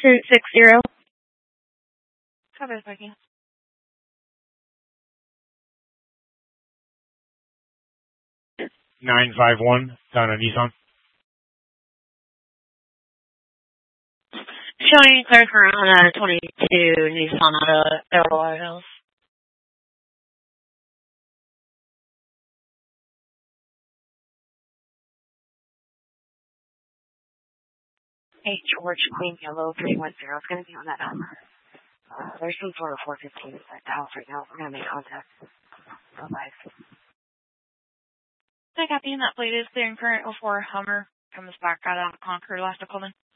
Pursuit 60. Copy, Viking. $951 down on Nissan. Showing clear for around 22 Nissan Auto Aurora Hills. Hey, George, Queen Yellow 310 is going to be on that number. There's some sort of 415 at the house right now. We're going to make contact. Bye-bye. I got the in that plate is clearing current before Hummer comes back out on Concord last I called in.